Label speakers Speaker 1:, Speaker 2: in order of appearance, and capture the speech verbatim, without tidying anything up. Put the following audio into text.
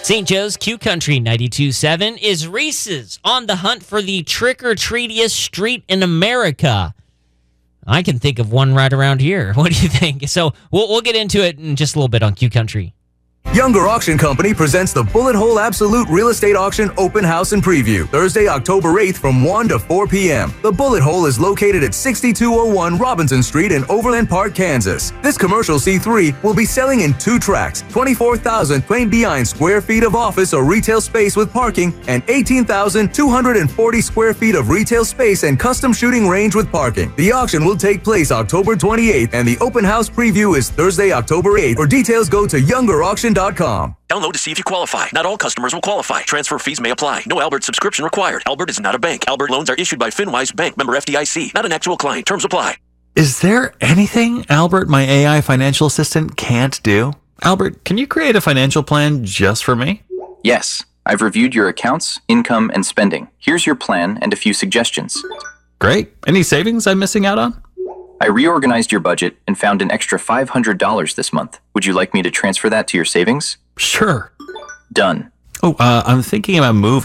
Speaker 1: Saint Joe's Q Country ninety-two point seven is Reese's on the hunt for the trick-or-treatiest street in America. I can think of one right around here. What do you think? So we'll, we'll get into it in just a little bit on Q Country.
Speaker 2: Younger Auction Company presents the Bullet Hole Absolute Real Estate Auction Open House and Preview, Thursday, October eighth from one to four p.m. The Bullet Hole is located at sixty-two oh one Robinson Street in Overland Park, Kansas. This commercial C three will be selling in two tracks, twenty-four thousand twenty-nine square feet of office or retail space with parking and eighteen thousand two hundred forty square feet of retail space and custom shooting range with parking. The auction will take place October twenty-eighth and the Open House Preview is Thursday, October eighth. For details, go to younger auction dot com.
Speaker 3: Download to see if you qualify. Not all customers will qualify. Transfer fees may apply. No Albert subscription required. Albert is not a bank. Albert loans are issued by FinWise Bank, member F D I C. Not an actual client. Terms apply.
Speaker 4: Is there anything Albert, my A I financial assistant, can't do? Albert, can you create a financial plan just for me?
Speaker 5: Yes. I've reviewed your accounts, income, and spending. Here's your plan and a few suggestions.
Speaker 4: Great. Any savings I'm missing out on?
Speaker 5: I reorganized your budget and found an extra five hundred dollars this month. Would you like me to transfer that to your savings?
Speaker 4: Sure.
Speaker 5: Done.
Speaker 4: Oh, uh, I'm thinking about moving.